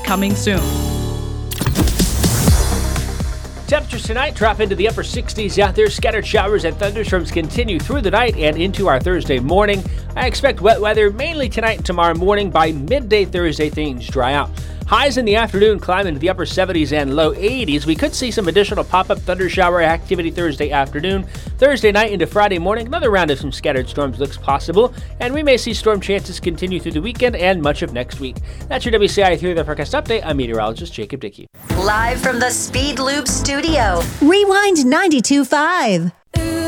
coming soon. Temperatures tonight drop into the upper 60s out there. Scattered showers and thunderstorms continue through the night and into our Thursday morning. I expect wet weather mainly tonight and tomorrow morning. By midday Thursday, things dry out. Highs in the afternoon climb into the upper 70s and low 80s. We could see some additional pop-up thunder shower activity Thursday afternoon. Thursday night into Friday morning, another round of some scattered storms looks possible, and we may see storm chances continue through the weekend and much of next week. That's your WCI 3 Weather Forecast Update. I'm meteorologist Jacob Dickey. Live from the Speed Loop studio. Rewind 92.5.